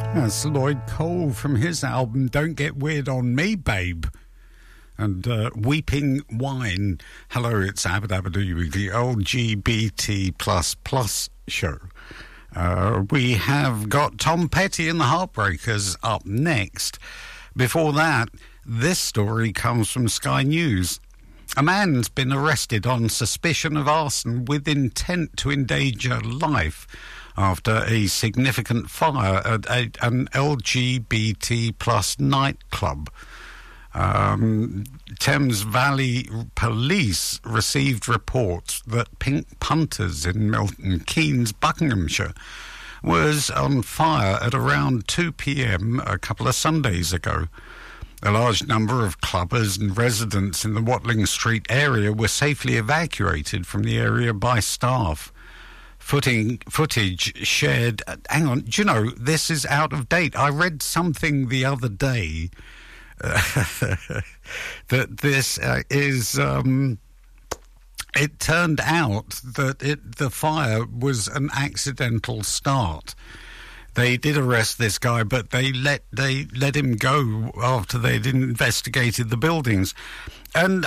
That's Lloyd Cole from his album Don't Get Weird on Me, Babe. And Weeping Wine. Hello, it's Abba Dabba Doo, the LGBT++ show. We have got Tom Petty and the Heartbreakers up next. Before that, this story comes from Sky News. A man's been arrested on suspicion of arson with intent to endanger life after a significant fire at an LGBT plus nightclub. Thames Valley Police received reports that Pink Punters in Milton Keynes, Buckinghamshire, was on fire at around 2 p.m. a couple of Sundays ago. A large number of clubbers and residents in the Watling Street area were safely evacuated from the area by staff. Footage shared... Hang on, do you know, this is out of date. I read something the other day that this is... it turned out that the fire was an accidental start. They did arrest this guy, but they let him go after they'd investigated the buildings. And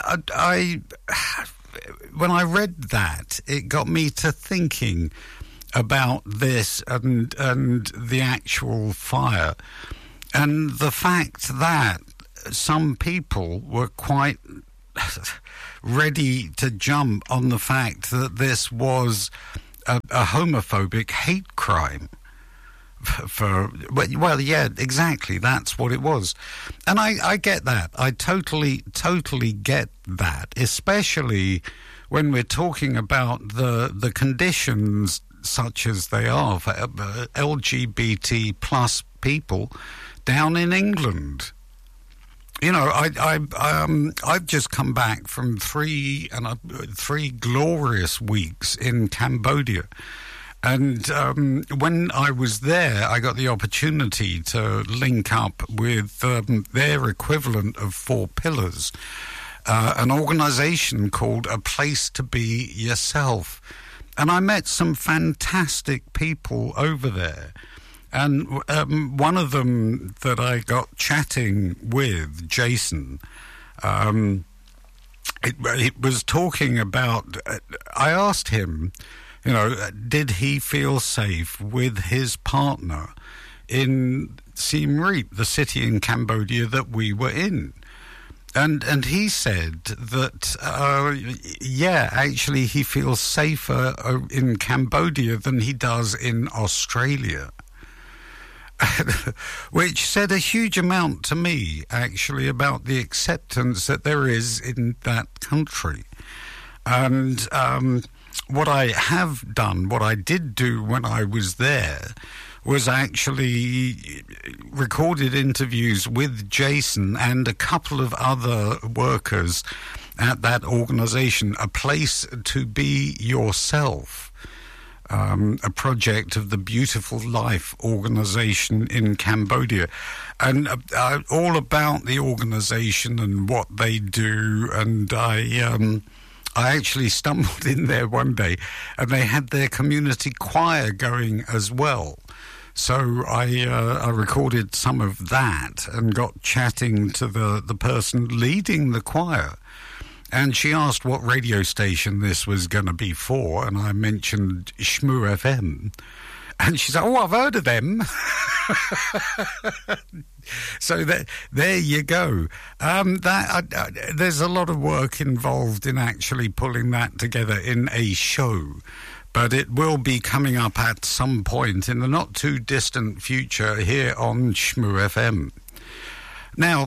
when I read that, it got me to thinking about this and the actual fire, and the fact that some people were quite ready to jump on the fact that this was a homophobic hate crime. Well, yeah, exactly. That's what it was. And I get that. I totally get that, especially when we're talking about the conditions such as they are for LGBT plus people down in England. You know, I've just come back from three glorious weeks in Cambodia. And when I was there, I got the opportunity to link up with their equivalent of Four Pillars, an organisation called A Place to Be Yourself. And I met some fantastic people over there. And one of them that I got chatting with, Jason, it was talking about... I asked him... You know, did he feel safe with his partner in Siem Reap, the city in Cambodia that we were in? And he said that, yeah, actually he feels safer in Cambodia than he does in Australia. Which said a huge amount to me, actually, about the acceptance that there is in that country. And... what I have done, what I did do when I was there, was actually recorded interviews with Jason and a couple of other workers at that organisation, A Place to Be Yourself, a project of the Beautiful Life organisation in Cambodia. And all about the organisation and what they do, and I actually stumbled in there one day and they had their community choir going as well. So I recorded some of that and got chatting to the person leading the choir. And she asked what radio station this was going to be for, and I mentioned Shmoo FM. And she said, oh, I've heard of them. So there you go. There's a lot of work involved in actually pulling that together in a show. But it will be coming up at some point in the not-too-distant future here on Shmoo FM. Now,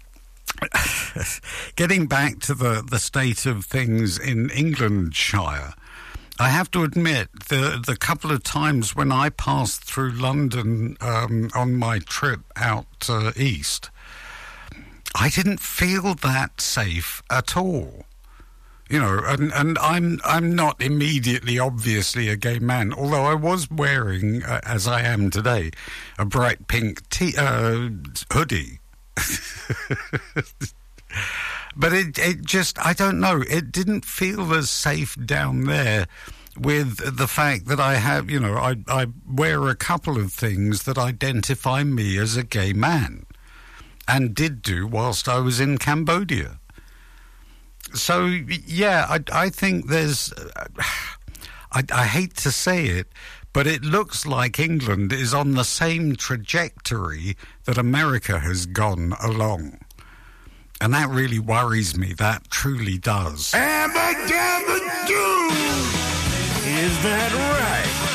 getting back to the state of things in Englandshire, I have to admit, the couple of times when I passed through London on my trip out east, I didn't feel that safe at all. You know, and I'm not immediately, obviously, a gay man, although I was wearing, as I am today, a bright pink hoodie. But it just, I don't know, it didn't feel as safe down there with the fact that I have, I wear a couple of things that identify me as a gay man, and did do whilst I was in Cambodia. So, yeah, I think there's... I hate to say it, but it looks like England is on the same trajectory that America has gone along. And that really worries me. That truly does. Abba-dabba-doo! Is that right?